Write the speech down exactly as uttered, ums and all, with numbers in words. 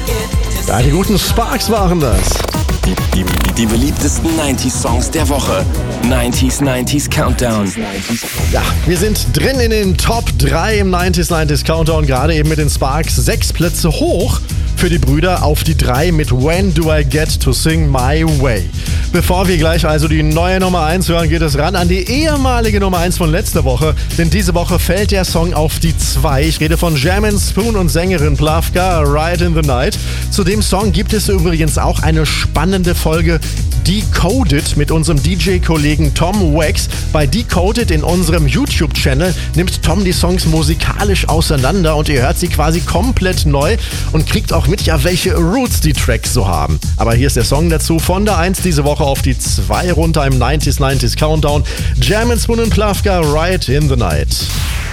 Ja, die guten Sparks waren das. Die, die, die beliebtesten neunzig-Songs der Woche. neunzig neunzig Countdown. Ja, wir sind drin in den Top drei im neunzig neunzig Countdown, gerade eben mit den Sparks. Sechs Plätze hoch für die Brüder auf die drei mit When Do I Get to Sing My Way. Bevor wir gleich also die neue Nummer eins hören, geht es ran an die ehemalige Nummer eins von letzter Woche, denn diese Woche fällt der Song auf die zwei. Ich rede von Jammin' Spoon und Sängerin Plavka, Ride in the Night. Zu dem Song gibt es übrigens auch eine spannende Folge Decoded mit unserem D J-Kollegen Tom Wax. Bei Decoded in unserem YouTube-Channel nimmt Tom die Songs musikalisch auseinander und ihr hört sie quasi komplett neu und kriegt auch mit, ja, welche Roots die Tracks so haben. Aber hier ist der Song dazu von der eins diese Woche auf die zwei runter im neunzig neunzig Countdown. Jammin' Spoon und Plavka, Ride in the Night.